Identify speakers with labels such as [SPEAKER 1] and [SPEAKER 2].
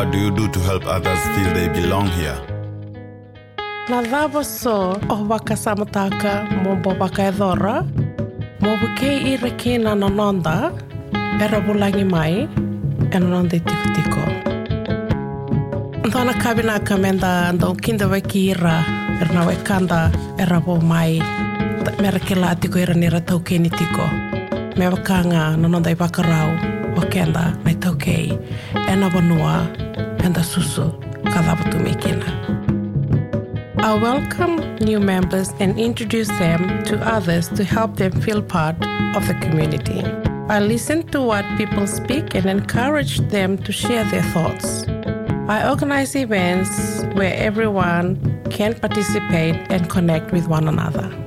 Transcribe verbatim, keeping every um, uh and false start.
[SPEAKER 1] What do you do to help others feel they belong here?
[SPEAKER 2] Na dhabo so o waka samotaka mo bo waka edhora, mo buke I rekina nanonda, era bulangi mai, e nanonda tiko tiko. Ndona kabina kamenda ndo kinda waki ira, erna wekanda era bo mai, mera kela tiko ira nira taukeni tiko. Me wakanga nanonda I wakarau, wakenda mai taukei, ena wanua, enda susu, kadhabatu mekina. I welcome new members and introduce them to others to help them feel part of the community. I listen to what people speak and encourage them to share their thoughts. I organize events where everyone can participate and connect with one another.